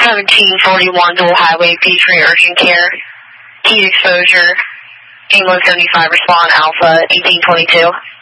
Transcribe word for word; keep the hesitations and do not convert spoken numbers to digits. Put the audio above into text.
seventeen forty-one Dual Highway, P three urgent care. Heat exposure. England seventy-five, respond Alpha eighteen twenty-two.